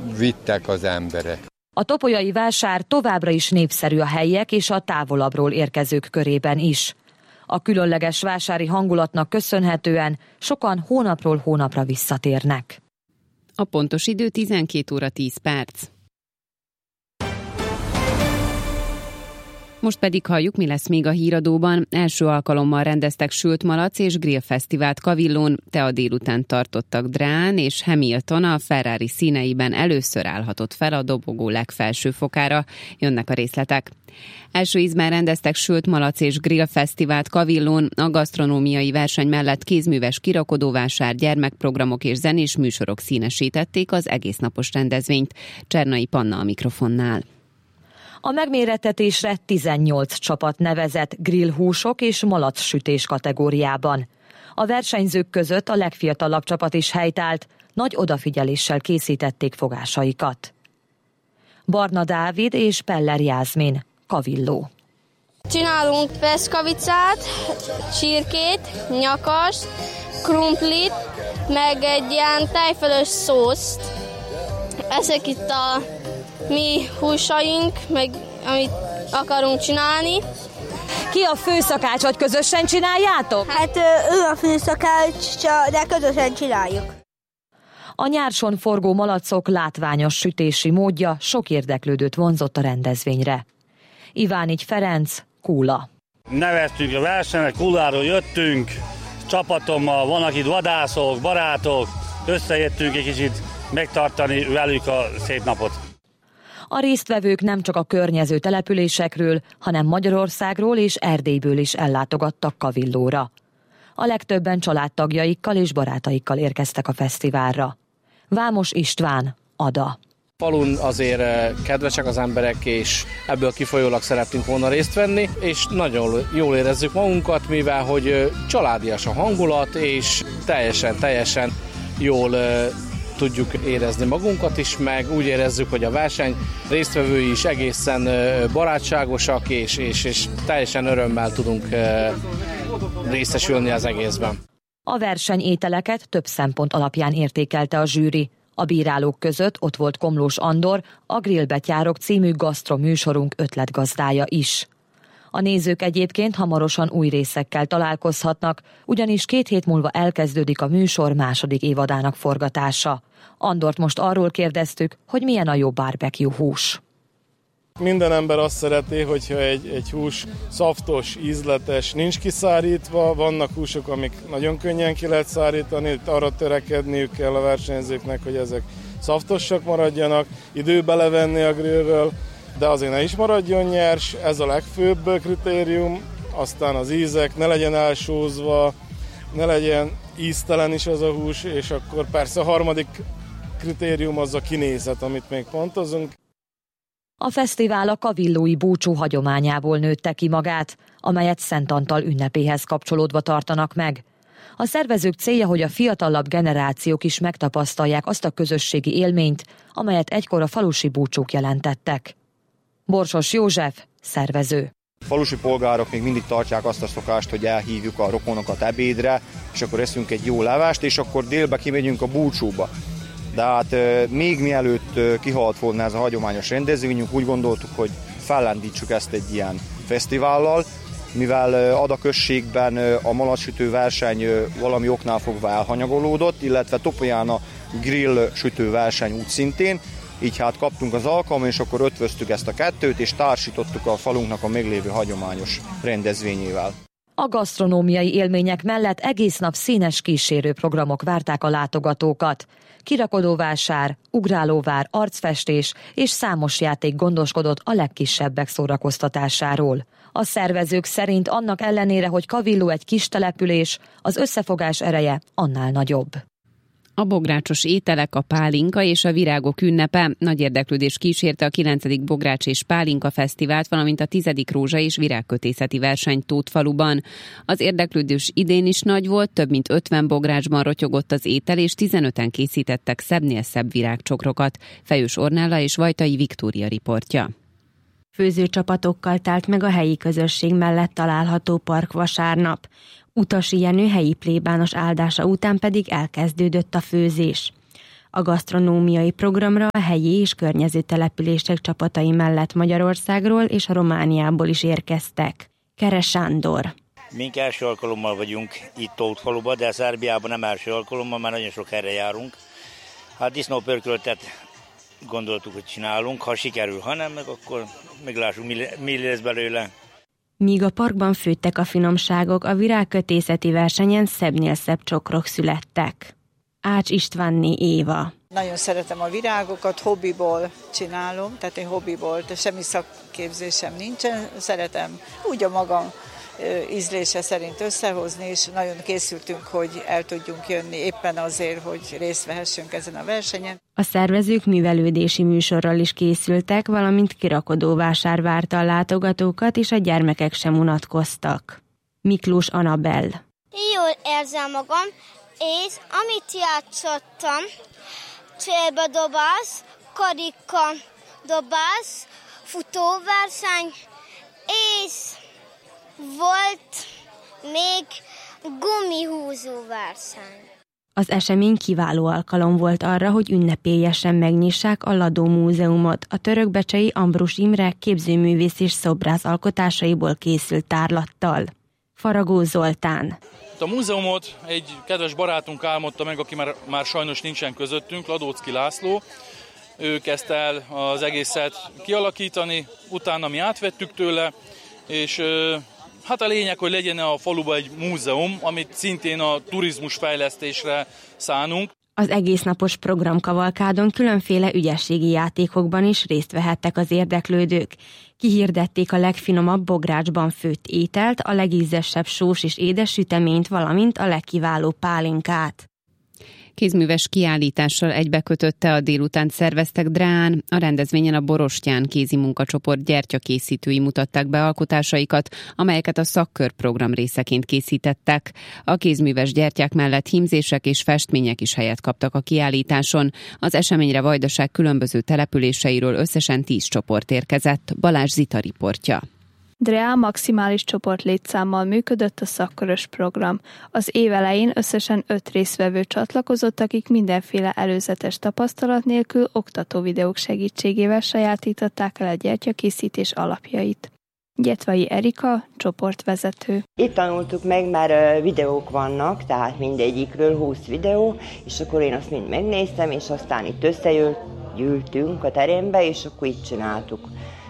vittek az emberek. A topolyai vásár továbbra is népszerű a helyiek és a távolabbról érkezők körében is. A különleges vásári hangulatnak köszönhetően sokan hónapról hónapra visszatérnek. A pontos idő 12 óra 10 perc. Most pedig halljuk, mi lesz még a híradóban. Első alkalommal rendeztek sült malac és grillfesztivált Kavillón, tea délután tartottak Dráán, és Hamilton a Ferrari színeiben először állhatott fel a dobogó legfelső fokára. Jönnek a részletek. Első ízben rendeztek sült malac és grillfesztivált Kavillón, a gasztronómiai verseny mellett kézműves kirakodóvásár, gyermekprogramok és zenés műsorok színesítették az egésznapos rendezvényt. Csernai Panna a mikrofonnál. A megmérettetésre 18 csapat nevezett grillhúsok és malacsütés kategóriában. A versenyzők között a legfiatalabb csapat is helytált, nagy odafigyeléssel készítették fogásaikat. Barna Dávid és Peller Jászmin, Kavilló. Csinálunk peszkavicát, csirkét, nyakast, krumplit, meg egy ilyen tejfölös szószt. Ezek itt a mi húsaink, meg amit akarunk csinálni. Ki a főszakács, vagy közösen csináljátok? Hát ő a főszakács, de közösen csináljuk. A nyárson forgó malacok látványos sütési módja sok érdeklődőt vonzott a rendezvényre. Ivánigy Ferenc, Kúla. Neveztünk a versenyre, Kuláról jöttünk, csapatommal, vannak itt vadászok, barátok, összejöttünk egy kicsit megtartani velük a szép napot. A résztvevők nem csak a környező településekről, hanem Magyarországról és Erdélyből is ellátogattak Kavillóra. A legtöbben családtagjaikkal és barátaikkal érkeztek a fesztiválra. Vámos István, Ada. Falun azért kedvesek az emberek, és ebből kifolyólag szerettünk volna részt venni, és nagyon jól érezzük magunkat, mivel hogy családias a hangulat, és teljesen jól tudjuk érezni magunkat is, meg úgy érezzük, hogy a verseny résztvevői is egészen barátságosak, és teljesen örömmel tudunk részesülni az egészben. A versenyételeket több szempont alapján értékelte a zsűri. A bírálók között ott volt Komlós Andor, a Grillbetyárok című gasztroműsorunk ötletgazdája is. A nézők egyébként hamarosan új részekkel találkozhatnak, ugyanis 2 hét múlva elkezdődik a műsor második évadának forgatása. Andort most arról kérdeztük, hogy milyen a jó barbecue hús. Minden ember azt szereti, hogyha egy hús szaftos, ízletes, nincs kiszárítva, vannak húsok, amik nagyon könnyen ki lehet szárítani, arra törekedniük kell a versenyzőknek, hogy ezek szaftosak maradjanak, időbe levenni a grillről, de azért ne is maradjon nyers, ez a legfőbb kritérium, aztán az ízek, ne legyen elsózva, ne legyen íztelen is az a hús, és akkor persze a harmadik kritérium az a kinézet, amit még pontozunk. A fesztivál a kavillói búcsú hagyományából nőtte ki magát, amelyet Szent Antal ünnepéhez kapcsolódva tartanak meg. A szervezők célja, hogy a fiatalabb generációk is megtapasztalják azt a közösségi élményt, amelyet egykor a falusi búcsúk jelentettek. Borsos József, szervező. A falusi polgárok még mindig tartják azt a szokást, hogy elhívjuk a rokonokat ebédre, és akkor eszünk egy jó levást, és akkor délbe kimegyünk a búcsúba. De hát még mielőtt kihalt volna ez a hagyományos rendezvényünk, úgy gondoltuk, hogy fellendítsük ezt egy ilyen fesztivállal, mivel Ada községben a malacsütő verseny valami oknál fogva elhanyagolódott, illetve Topolyán a grill sütő verseny úgy szintén, így hát kaptunk az alkalmat, és akkor ötvöztük ezt a kettőt, és társítottuk a falunknak a meglévő hagyományos rendezvényével. A gasztronómiai élmények mellett egész nap színes kísérő programok várták a látogatókat. Kirakodóvásár, ugrálóvár, arcfestés és számos játék gondoskodott a legkisebbek szórakoztatásáról. A szervezők szerint annak ellenére, hogy Kavilló egy kis település, az összefogás ereje annál nagyobb. A bográcsos ételek, a pálinka és a virágok ünnepe nagy érdeklődés kísérte a 9. Bogrács és Pálinka Fesztivált, valamint a 10. Rózsa és Virágkötészeti verseny Tótfaluban. Az érdeklődés idén is nagy volt, több mint 50 bográcsban rotyogott az étel, és 15-en készítettek szebbnél szebb virágcsokrokat. Fejős Ornella és Vajtai Viktória riportja. Főzőcsapatokkal telt meg a helyi közösség mellett található park vasárnap. Utasi Jenő helyi plébános áldása után pedig elkezdődött a főzés. A gasztronómiai programra a helyi és környező települések csapatai mellett Magyarországról és a Romániából is érkeztek. Keres Sándor. Mink első alkalommal vagyunk itt Tótfaluban, de Szerbiában nem első alkalommal, már nagyon sok helyre járunk. Hát disznópörköltet gondoltuk, hogy csinálunk, ha sikerül, ha nem, meg akkor meglássuk, mi lesz belőle. Míg a parkban főttek a finomságok, a virágkötészeti versenyen szebbnél szebb csokrok születtek. Ács Istvánné Éva. Nagyon szeretem a virágokat, hobbiból csinálom, tehát én hobbiból, de semmi szakképzésem nincsen, szeretem úgy a magam ízlése szerint összehozni, és nagyon készültünk, hogy el tudjunk jönni éppen azért, hogy részt vehessünk ezen a versenyen. A szervezők művelődési műsorral is készültek, valamint kirakodóvásár várta a látogatókat, és a gyermekek sem unatkoztak. Miklós Anabel. Jól érzem magam, és amit játszottam, célbedobás, karika dobás, futóverseny, és volt még gumihúzó verseny. Az esemény kiváló alkalom volt arra, hogy ünnepélyesen megnyissák a Ladó Múzeumot, a törökbecsei Ambrus Imre képzőművész és szobrász alkotásaiból készült tárlattal. Faragó Zoltán. A múzeumot egy kedves barátunk álmodta meg, aki már sajnos nincsen közöttünk, Ladóczky László. Ő kezdte el az egészet kialakítani, utána mi átvettük tőle, és hát a lényeg, hogy legyen a faluban egy múzeum, amit szintén a turizmus fejlesztésre szánunk. Az egésznapos programkavalkádon különféle ügyességi játékokban is részt vehettek az érdeklődők. Kihirdették a legfinomabb bográcsban főtt ételt, a legízesebb sós és édes süteményt, valamint a legkiválóbb pálinkát. Kézműves kiállítással egybekötötte a délutánt szerveztek Dráán. A rendezvényen a Borostyán kézi munkacsoport gyertyakészítői mutatták be alkotásaikat, amelyeket a szakkörprogram részeként készítettek. A kézműves gyertyák mellett hímzések és festmények is helyet kaptak a kiállításon. Az eseményre Vajdaság különböző településeiről összesen 10 csoport érkezett. Balázs Zita riportja. Dráán maximális csoportlétszámmal működött a szakkörös program. Az év elején összesen 5 résztvevő csatlakozott, akik mindenféle előzetes tapasztalat nélkül oktató videók segítségével sajátították el a gyertyakészítés alapjait. Gyetvai Erika, csoportvezető. Itt tanultuk meg, mert videók vannak, tehát mindegyikről 20 videó, és akkor én azt mind megnéztem, és aztán itt összegyűltünk a terembe, és akkor így csináltuk.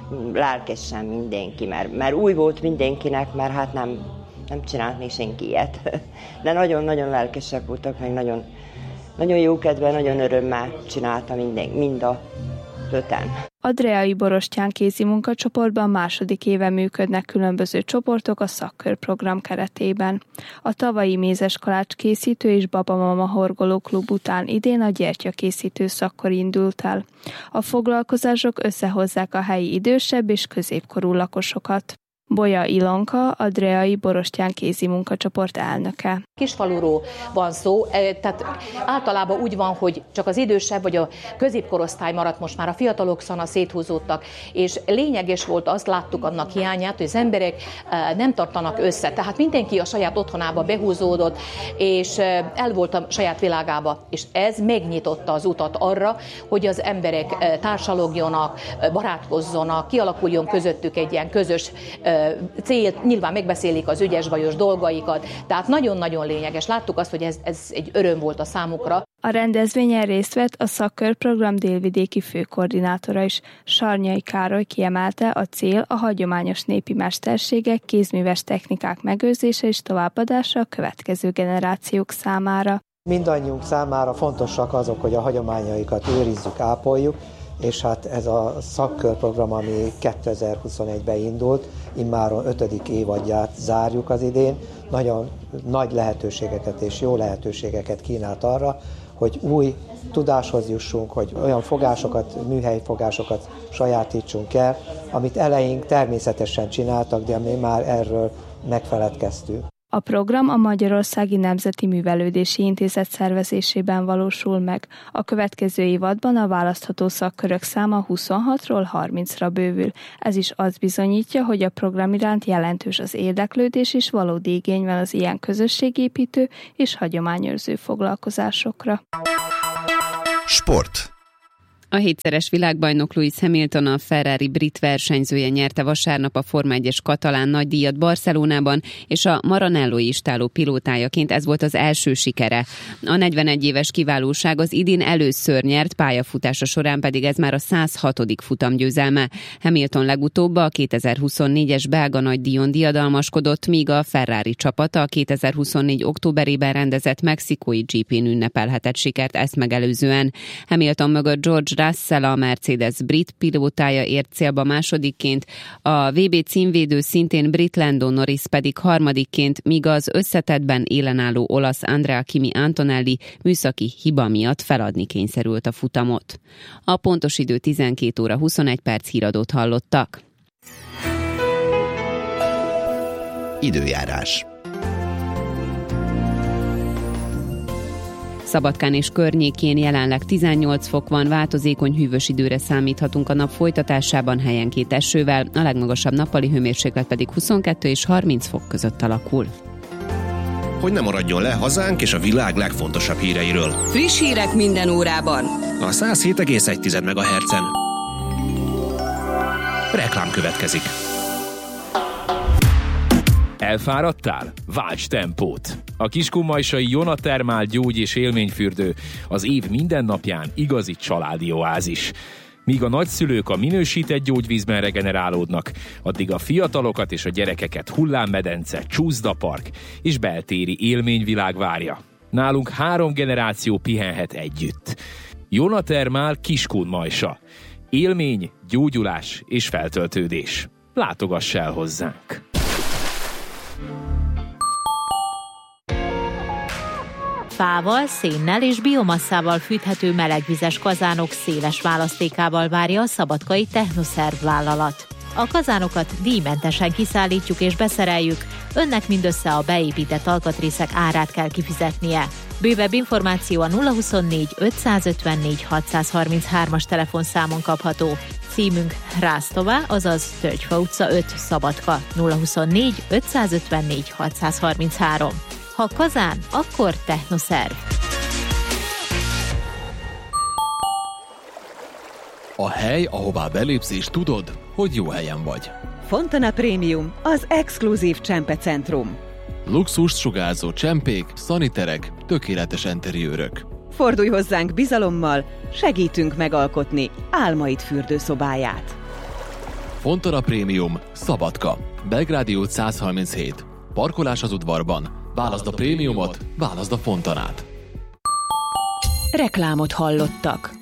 Lelkesen mindenki, mert új volt mindenkinek, mert hát nem csinált még senki ilyet. De nagyon-nagyon lelkesek voltak, meg nagyon jókedvel, nagyon örömmel csinálta mind a 5-en. A Dreai Borostyán kézi munkacsoportban második éve működnek különböző csoportok a szakkörprogram keretében. A tavalyi mézeskalács készítő és babamama horgoló klub után idén a gyertyakészítő szakkor indult el. A foglalkozások összehozzák a helyi idősebb és középkorú lakosokat. Bolya Ilonka, a Dreai Borostyán kézi munkacsoport elnöke. Kisfaluról van szó, tehát általában úgy van, hogy csak az idősebb vagy a középkorosztály maradt, most már a fiatalok szana széthúzódtak, és lényeges volt, azt láttuk annak hiányát, hogy az emberek nem tartanak össze. Tehát mindenki a saját otthonába behúzódott, és el volt a saját világába, és ez megnyitotta az utat arra, hogy az emberek társalogjanak, barátkozzanak, kialakuljon közöttük egy ilyen közös célt, nyilván megbeszélik az ügyes-bajos dolgaikat, tehát nagyon-nagyon lényeges. Láttuk azt, hogy ez egy öröm volt a számukra. A rendezvényen részt vett a szakkörprogram délvidéki főkoordinátora is. Sarnyai Károly kiemelte, a cél a hagyományos népi mesterségek, kézműves technikák megőrzése és továbbadása a következő generációk számára. Mindannyiunk számára fontosak azok, hogy a hagyományaikat őrizzük, ápoljuk, és hát ez a szakkörprogram, ami 2021-ben indult, immáron 5. évadját zárjuk az idén, nagyon nagy lehetőségeket és jó lehetőségeket kínált arra, hogy új tudáshoz jussunk, hogy olyan fogásokat, műhelyfogásokat sajátítsunk el, amit eleink természetesen csináltak, de mi már erről megfeledkeztünk. A program a Magyarországi Nemzeti Művelődési Intézet szervezésében valósul meg. A következő évadban a választható szakkörök száma 26-ról 30-ra bővül. Ez is azt bizonyítja, hogy a program iránt jelentős az érdeklődés és valódi igény van az ilyen közösségépítő és hagyományőrző foglalkozásokra. Sport. A 7-szeres világbajnok Lewis Hamilton, a Ferrari brit versenyzője nyerte vasárnap a Forma 1-es katalán nagydíjat Barcelonában, és a Maranellói istálló pilótájaként ez volt az első sikere. A 41 éves kiválóság az idén először nyert, pályafutása során pedig ez már a 106. futamgyőzelme. Hamilton legutóbb a 2024-es belga nagydíjon diadalmaskodott, míg a Ferrari csapata a 2024. októberében rendezett mexikói GP-n ünnepelhetett sikert ezt megelőzően. Hamilton mögött George Russell, a Mercedes brit pilótája ért célba másodikként, a VB címvédő szintén brit Lando Norris pedig harmadikként, míg az összetettben élenálló olasz Andrea Kimi Antonelli műszaki hiba miatt feladni kényszerült a futamot. A pontos idő 12 óra 21 perc, híradót hallottak. Időjárás. Szabadkán és környékén jelenleg 18 fok van, változékony hűvös időre számíthatunk a nap folytatásában, helyenként esővel, a legmagasabb nappali hőmérséklet pedig 22 és 30 fok között alakul. Hogy ne maradjon le hazánk és a világ legfontosabb híreiről. Friss hírek minden órában. A 107,1 MHz-en. Reklám következik. Elfáradtál? Válts tempót! A kiskunmajsai Jona Thermal gyógy- és élményfürdő az év minden napján igazi családi oázis. Míg a nagyszülők a minősített gyógyvízben regenerálódnak, addig a fiatalokat és a gyerekeket hullámmedence, csúszdapark és beltéri élményvilág várja. Nálunk 3 generáció pihenhet együtt. Jona Thermal Kiskunmajsa. Élmény, gyógyulás és feltöltődés. Látogass el hozzánk! Fával, szénnel és biomasszával fűthető melegvizes kazánok széles választékával várja a szabadkai Technoszerv vállalat. A kazánokat díjmentesen kiszállítjuk és beszereljük, önnek mindössze a beépített alkatrészek árát kell kifizetnie. Bővebb információ a 024 554 633-as telefonszámon kapható. Címünk Rásztová, azaz Tölgyfa utca 5, Szabadka, 024 554 633. Ha kazán, akkor Technoszerv. A hely, ahová belépsz és tudod, hogy jó helyen vagy. Fontana Premium, az exkluzív csempecentrum. Luxust sugárzó csempék, szaniterek, tökéletes enteriőrök. Fordulj hozzánk bizalommal, segítünk megalkotni álmaid fürdőszobáját. Fontana Premium, Szabadka, Belgrádi út 137. Parkolás az udvarban. Válaszd a prémiumot, válaszd a Fontanát. Reklámot hallottak.